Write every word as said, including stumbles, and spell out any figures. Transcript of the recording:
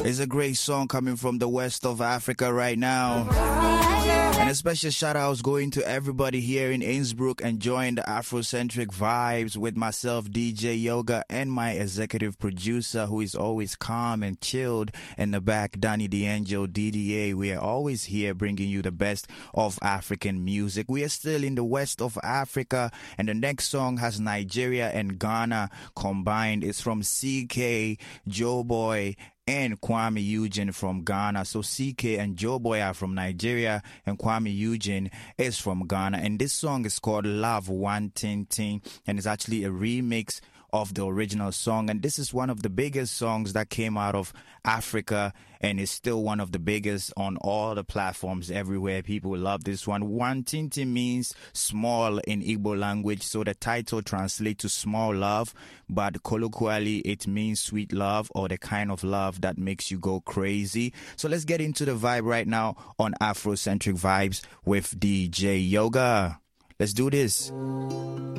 It's a great song coming from the west of Africa right now. And a special shout out going to everybody here in Innsbruck enjoying the Afrocentric vibes with myself, D J Yoga, and my executive producer who is always calm and chilled in the back, Danny the Angel, D D A. We are always here bringing you the best of African music. We are still in the west of Africa, and the next song has Nigeria and Ghana combined. It's from C K, Joe Boy, and Kwame Eugene from Ghana. So C K and Joe Boy are from Nigeria, and Kwame Eugene is from Ghana. And this song is called Love One Ting Ting, and it's actually a remix of the original song. And this is one of the biggest songs that came out of Africa, and is still one of the biggest on all the platforms everywhere. People love this one. One Ting Ting means small in Igbo language, so the title translates to small love, but colloquially it means sweet love, or the kind of love that makes you go crazy. So let's get into the vibe right now on Afrocentric Vibes with D J Yoga. Let's do this.